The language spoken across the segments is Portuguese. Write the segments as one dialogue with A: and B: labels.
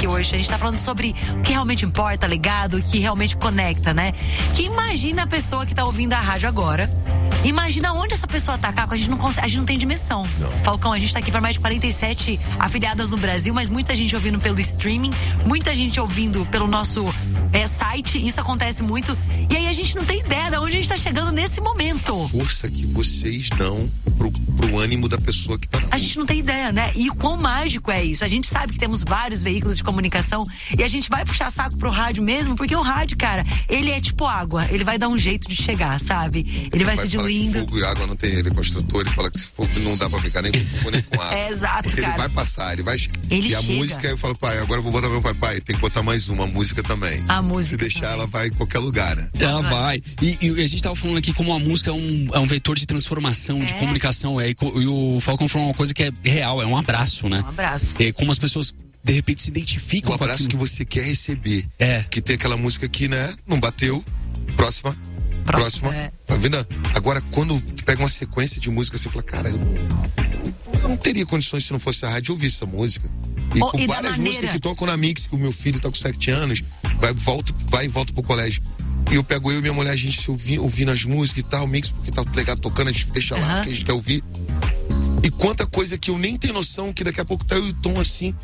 A: aqui hoje. A gente tá falando sobre o que realmente importa, legado, o que realmente conecta, né? Que imagina a pessoa que tá ouvindo a rádio agora. Imagina onde essa pessoa tá, Caco, a gente não tem dimensão.
B: Não.
A: Falcão, a gente tá aqui para mais de 47 afiliadas no Brasil, mas muita gente ouvindo pelo streaming, muita gente ouvindo pelo nosso site, isso acontece muito. E aí a gente não tem ideia de onde a gente tá chegando nesse momento.
B: A força que vocês dão pro ânimo da pessoa que tá na rua.
A: A gente não tem ideia, né? E o quão mágico é isso. A gente sabe que temos vários veículos de comunicação e a gente vai puxar saco pro rádio mesmo, porque o rádio, cara, ele é tipo água, ele vai dar um jeito de chegar, sabe? Ele vai se diluindo.
B: Fogo e água não tem, ele é construtor, ele fala que se fogo não dá pra brincar nem com fogo nem com água.
A: Exato,
B: porque
A: cara.
B: Ele vai passar, ele vai.
A: Ele
B: e a
A: chega.
B: música, eu falo, pai, agora eu vou botar meu pai, tem que botar mais uma música também.
A: A música.
B: Se deixar, ela vai em qualquer lugar, né?
C: Ela vai. E a gente tava falando aqui como a música é um vetor de transformação, de comunicação. E o Falcão falou uma coisa que é real, é um abraço, né?
A: Um abraço.
C: Como as pessoas de repente se identificam
B: Um abraço que você quer receber. Que tem aquela música que, né, não bateu. Próxima. Tá vendo? Agora, quando pega uma sequência de música, você fala, cara, eu não teria condições se não fosse a rádio ouvir essa música. E com várias músicas que tocam na Mix, que o meu filho tá com 7 anos, vai e volta pro colégio. E eu pego eu e minha mulher, a gente se ouvindo as músicas e tal, Mix, porque tá legado tocando, a gente deixa lá, que a gente quer ouvir. E quanta coisa que eu nem tenho noção, que daqui a pouco tá eu e o Tom assim.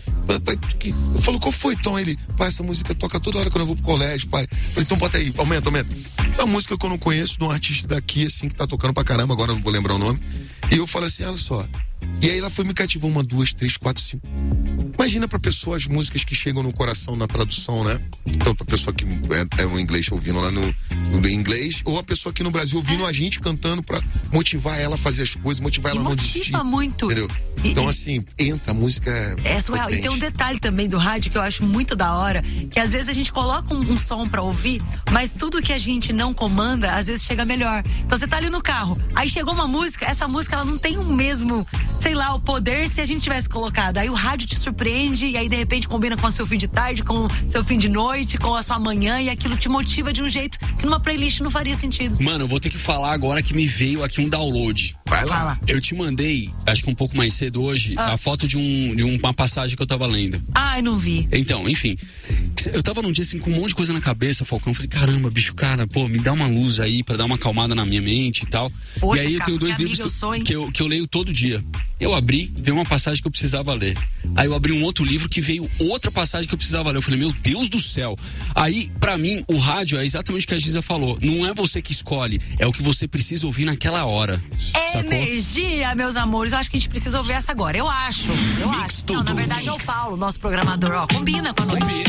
B: Eu falo, qual foi, Tom? Ele, pai, essa música toca toda hora quando eu vou pro colégio, pai. Eu falei, então bota aí, aumenta. É uma música que eu não conheço, de um artista daqui, assim, que tá tocando pra caramba, agora eu não vou lembrar o nome. E eu falo assim, olha só. E aí ela foi me cativou 1, 2, 3, 4, 5. Imagina pra pessoa as músicas que chegam no coração na tradução, né? Então, pra pessoa que é o inglês ouvindo lá no inglês, ou a pessoa aqui no Brasil ouvindo a gente cantando pra motivar ela a fazer as coisas, motivar ela a não desistir.
A: Motiva muito.
B: Entendeu? Então, assim, entra, a música
A: é surreal. E tem um detalhe também do rádio que eu acho muito da hora, que às vezes a gente coloca um som pra ouvir, mas tudo que a gente não comanda, às vezes chega melhor. Então você tá ali no carro, aí chegou uma música, essa música ela não tem o mesmo, sei lá, o poder se a gente tivesse colocado. Aí o rádio te surpreende e aí de repente combina com o seu fim de tarde, com o seu fim de noite, com a sua manhã, e aquilo te motiva de um jeito que numa playlist não faria sentido.
C: Mano, eu vou ter que falar agora que me veio aqui um download.
B: Vai lá.
A: Fala.
C: Eu te mandei, acho que um pouco mais cedo hoje, a foto de uma passagem que eu tava lendo.
A: Ai, não vi.
C: Então, enfim. Eu tava num dia assim com um monte de coisa na cabeça, Falcão. Eu falei, caramba, bicho, cara, pô, me dá uma luz aí pra dar uma acalmada na minha mente e tal.
A: Poxa,
C: e aí eu tenho
A: Caco,
C: 2 livros que eu leio todo dia. Eu abri, veio uma passagem que eu precisava ler. Aí eu abri um outro livro que veio outra passagem que eu precisava ler. Eu falei, meu Deus do céu. Aí, pra mim, o rádio é exatamente o que a Giza falou. Não é você que escolhe, é o que você precisa ouvir naquela hora.
A: Energia, meus amores. Eu acho que a gente precisa ouvir essa agora. Eu acho. Não, na verdade é o Paulo, nosso programador. Ó, combina com a noite.